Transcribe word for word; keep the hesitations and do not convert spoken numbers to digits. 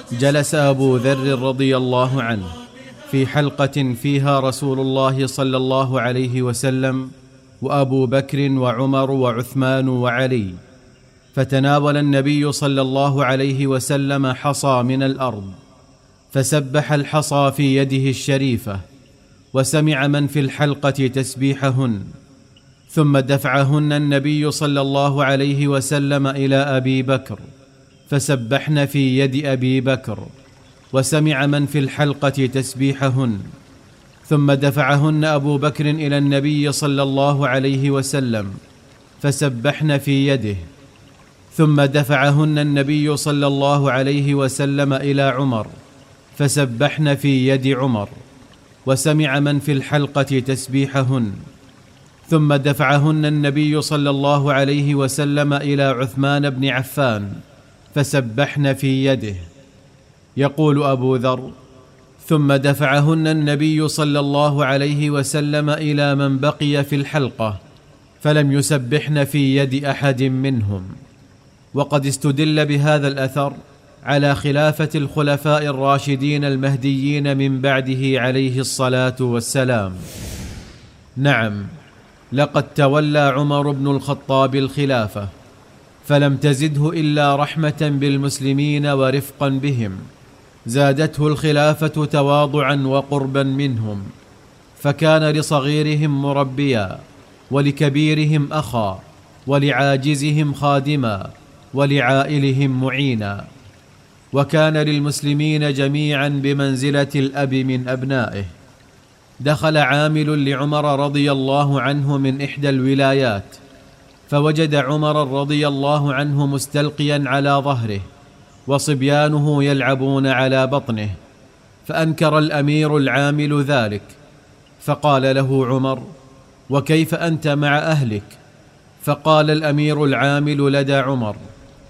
جلس أبو ذر رضي الله عنه في حلقة فيها رسول الله صلى الله عليه وسلم وأبو بكر وعمر وعثمان وعلي، فتناول النبي صلى الله عليه وسلم حصى من الأرض، فسبح الحصى في يده الشريفة، وسمع من في الحلقة تسبيحهن، ثم دفعهن النبي صلى الله عليه وسلم إلى أبي بكر، فسبحن في يد أبي بكر، وسمع من في الحلقة تسبيحهن، ثم دفعهن أبو بكر إلى النبي صلى الله عليه وسلم، فسبحن في يده، ثم دفعهن النبي صلى الله عليه وسلم إلى عمر، فسبحن في يد عمر، وسمع من في الحلقة تسبيحهن، ثم دفعهن النبي صلى الله عليه وسلم إلى عثمان بن عفان، فسبحن في يده. يقول أبو ذر: ثم دفعهن النبي صلى الله عليه وسلم إلى من بقي في الحلقة، فلم يسبحن في يد أحد منهم. وقد استدل بهذا الأثر على خلافة الخلفاء الراشدين المهديين من بعده عليه الصلاة والسلام. نعم، لقد تولى عمر بن الخطاب الخلافة، فلم تزده إلا رحمة بالمسلمين ورفقا بهم، زادته الخلافة تواضعا وقربا منهم، فكان لصغيرهم مربيا، ولكبيرهم أخا، ولعاجزهم خادما، ولعائلهم معينا، وكان للمسلمين جميعا بمنزلة الأب من أبنائه. دخل عامل لعمر رضي الله عنه من إحدى الولايات، فوجد عمر رضي الله عنه مستلقيا على ظهره، وصبيانه يلعبون على بطنه، فأنكر الأمير العامل ذلك، فقال له عمر: وكيف أنت مع أهلك؟ فقال الأمير العامل لدى عمر: